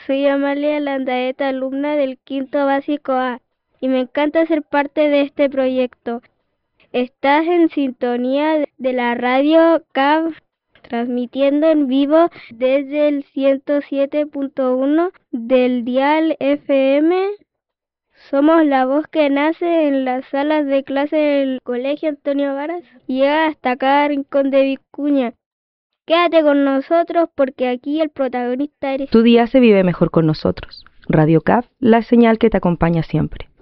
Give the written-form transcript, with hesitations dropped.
Soy Amalia Landaeta, alumna del quinto básico A, y me encanta ser parte de este proyecto. Estás en sintonía de la radio CAV, transmitiendo en vivo desde el 107.1 del dial FM. Somos la voz que nace en las salas de clase del Colegio Antonio Varas y llega hasta cada rincón de Vicuña. Quédate con nosotros porque aquí el protagonista eres Tu día se vive mejor con nosotros. Radio CAF, la señal que te acompaña siempre.